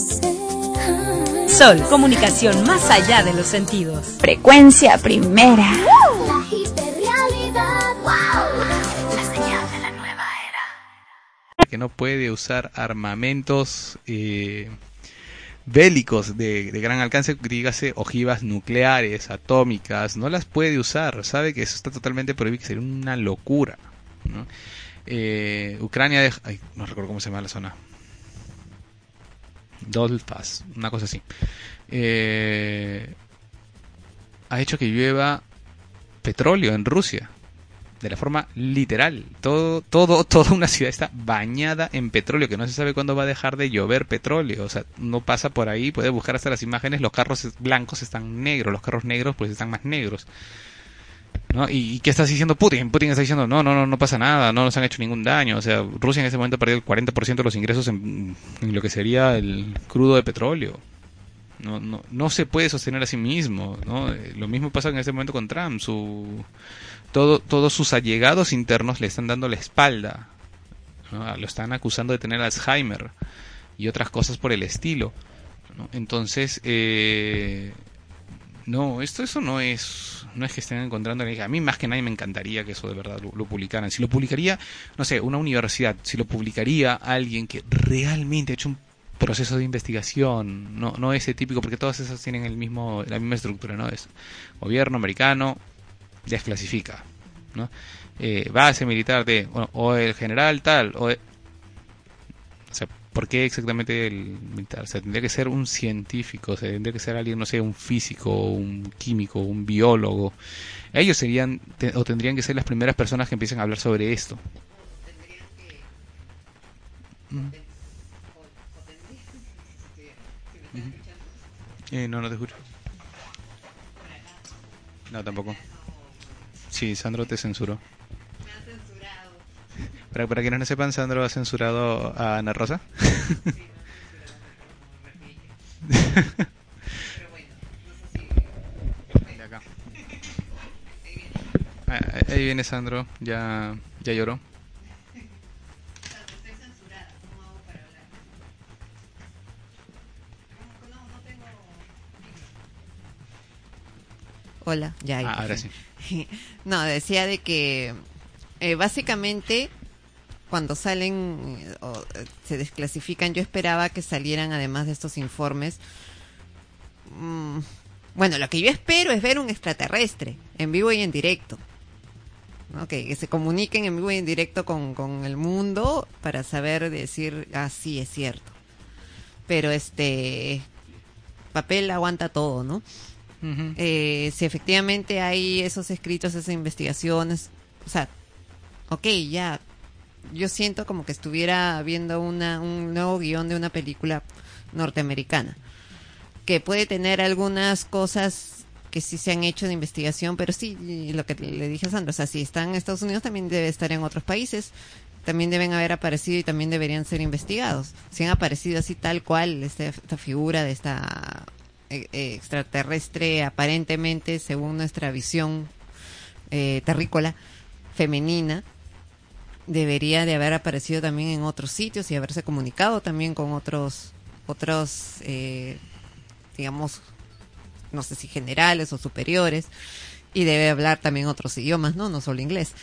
Sol, comunicación más allá de los sentidos. Frecuencia primera. La hiperrealidad. La señal de la nueva era. Que no puede usar armamentos bélicos de gran alcance, dígase ojivas nucleares, atómicas, no las puede usar, sabe que eso está totalmente prohibido, que sería una locura, ¿no? Ucrania no recuerdo cómo se llama la zona, Donbass, una cosa así, ha hecho que llueva petróleo en Rusia. De la forma literal, toda una ciudad está bañada en petróleo, que no se sabe cuándo va a dejar de llover petróleo. O sea, no pasa por ahí, puede buscar hasta las imágenes, los carros blancos están negros, los carros negros pues están más negros, ¿no? ¿Y qué está diciendo Putin? Putin está diciendo, no pasa nada, no nos han hecho ningún daño. O sea, Rusia en ese momento ha perdido el 40% de los ingresos en lo que sería el crudo de petróleo. No se puede sostener a sí mismo, ¿no? Lo mismo pasa en ese momento con Trump. Todos sus allegados internos le están dando la espalda, ¿no? Lo están acusando de tener Alzheimer y otras cosas por el estilo, ¿no? Entonces, eso no es que estén encontrando. A mí más que nadie me encantaría que eso de verdad lo publicaran. Si lo publicaría, no sé, una universidad, si lo publicaría alguien que realmente ha hecho un proceso de investigación, no ese típico, porque todas esas tienen la misma estructura, ¿no? Es gobierno americano, desclasifica, ¿no? Base militar o el general tal, o sea, ¿por qué exactamente el militar? O sea, tendría que ser un científico, o sea, tendría que ser alguien, no sé, un físico, un químico, un biólogo. Ellos tendrían que ser las primeras personas que empiecen a hablar sobre esto. No te escucho. No, tampoco. Sí, Sandro te censuró. Me han censurado. Para quienes no sepan, Sandro ha censurado a Ana Rosa. Sí, me han censurado como repilla. Pero bueno, no sé si... De acá. Ahí viene Sandro, ya lloró. Sandro, estoy censurada. ¿Cómo hago para hablar? No tengo... Hola, ya. Ahora sí. No, decía de que básicamente cuando salen o se desclasifican, yo esperaba que salieran además de estos informes. Bueno, lo que yo espero es ver un extraterrestre en vivo y en directo, ¿no? Que se comuniquen en vivo y en directo con el mundo para saber decir, sí, es cierto. Pero papel aguanta todo, ¿no? Uh-huh. Si efectivamente hay esos escritos, esas investigaciones, o sea, ya, yo siento como que estuviera viendo un nuevo guión de una película norteamericana, que puede tener algunas cosas que sí se han hecho de investigación, pero sí, lo que le dije a Sandra, o sea, si están en Estados Unidos, también debe estar en otros países, también deben haber aparecido y también deberían ser investigados. Si han aparecido así tal cual, esta figura de esta extraterrestre, aparentemente, según nuestra visión terrícola, femenina, debería de haber aparecido también en otros sitios y haberse comunicado también con otros digamos, no sé si generales o superiores, y debe hablar también otros idiomas, no solo inglés,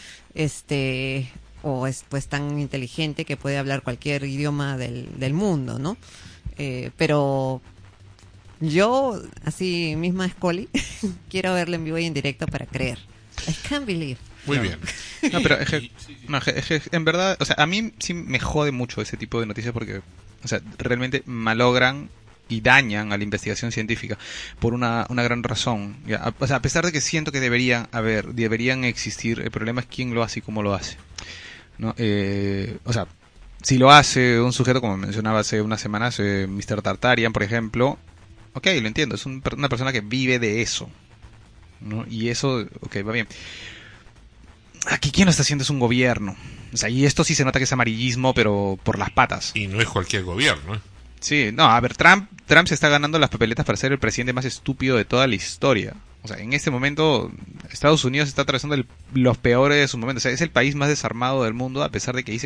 o es pues tan inteligente que puede hablar cualquier idioma del mundo, ¿no? Pero yo, así misma Scully, quiero verla en vivo y en directo para creer. I can't believe. Muy bien. No, pero es que en verdad, o sea, a mí sí me jode mucho ese tipo de noticias porque, o sea, realmente malogran y dañan a la investigación científica por una gran razón. ¿Ya? O sea, a pesar de que siento que deberían existir, el problema es quién lo hace y cómo lo hace, ¿no? O sea, si lo hace un sujeto, como mencionaba hace unas semanas, Mr. Tartarian, por ejemplo, ok, lo entiendo, es una persona que vive de eso, ¿no? Y eso, ok, va bien. Aquí quien lo está haciendo es un gobierno. O sea, y esto sí se nota que es amarillismo, pero por las patas. Y no es cualquier gobierno, ¿eh? Sí, no, a ver, Trump se está ganando las papeletas para ser el presidente más estúpido de toda la historia. O sea, en este momento Estados Unidos está atravesando los peores de sus momentos. O sea, es el país más desarmado del mundo, a pesar de que dice